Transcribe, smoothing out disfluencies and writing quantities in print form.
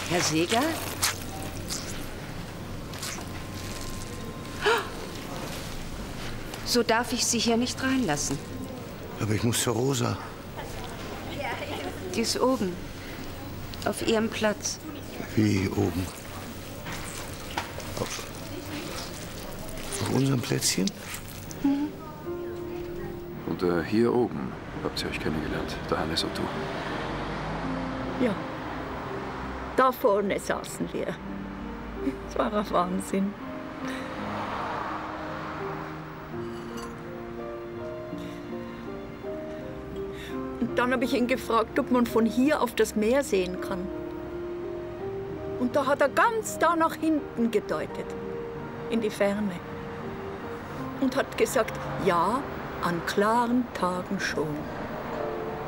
Herr Seeger? So darf ich Sie hier nicht reinlassen. Aber ich muss zur Rosa. Die ist oben. Auf ihrem Platz. Wie oben? Auf unserem Plätzchen? Mhm. Und hier oben habt ihr euch kennengelernt, der Hannes und du. Ja, da vorne saßen wir. Es war ein Wahnsinn. Und dann habe ich ihn gefragt, ob man von hier auf das Meer sehen kann. Und da hat er ganz da nach hinten gedeutet, in die Ferne. Und hat gesagt, ja, an klaren Tagen schon.